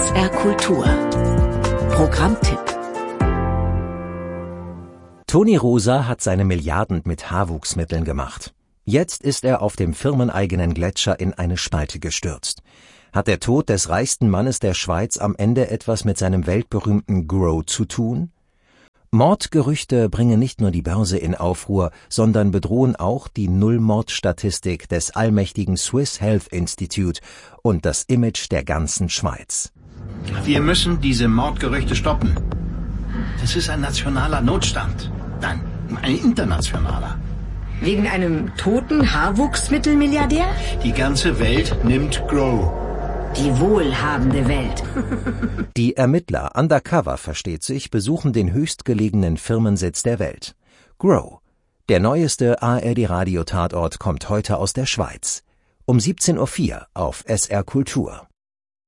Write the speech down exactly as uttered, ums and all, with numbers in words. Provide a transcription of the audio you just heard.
S R Kultur Programmtipp. Toni Rosa hat seine Milliarden mit Haarwuchsmitteln gemacht. Jetzt ist er auf dem firmeneigenen Gletscher in eine Spalte gestürzt. Hat der Tod des reichsten Mannes der Schweiz am Ende etwas mit seinem weltberühmten Grow zu tun? Mordgerüchte bringen nicht nur die Börse in Aufruhr, sondern bedrohen auch die Null-Mord-Statistik des allmächtigen Swiss Health Institute und das Image der ganzen Schweiz. Wir müssen diese Mordgerüchte stoppen. Das ist ein nationaler Notstand. Nein, ein internationaler. Wegen einem toten Haarwuchsmittelmilliardär? Die ganze Welt nimmt Grow. Die wohlhabende Welt. Die Ermittler, undercover versteht sich, besuchen den höchstgelegenen Firmensitz der Welt. Grow. Der neueste A R D-Radio-Tatort kommt heute aus der Schweiz. Um siebzehn Uhr vier auf S R Kultur.